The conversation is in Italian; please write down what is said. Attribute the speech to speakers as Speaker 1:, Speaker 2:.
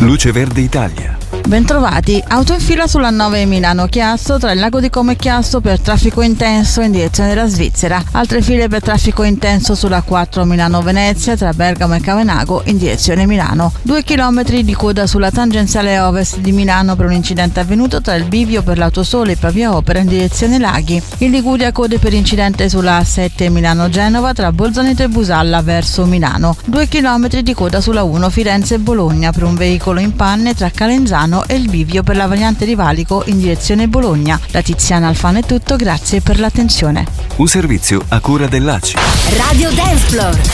Speaker 1: Luce Verde Italia.
Speaker 2: Bentrovati, auto in fila sulla 9 Milano-Chiasso tra il lago di Como e Chiasso per traffico intenso in direzione della Svizzera. Altre file per traffico intenso sulla 4 Milano-Venezia tra Bergamo e Cavenago in direzione Milano. 2 chilometri di coda sulla tangenziale ovest di Milano per un incidente avvenuto tra il bivio per l'Autosole e Pavia Opera in direzione Laghi. In Liguria code per incidente sulla A7 Milano-Genova tra Bolzaneto e Busalla verso Milano. 2 chilometri di coda sulla 1 Firenze-Bologna per un veicolo in panne tra Calenzano e il bivio per la variante di Valico in direzione Bologna. Da Tiziana Alfano è tutto, grazie per l'attenzione.
Speaker 1: Un servizio a cura dell'ACI.
Speaker 3: Radio Dance Floor.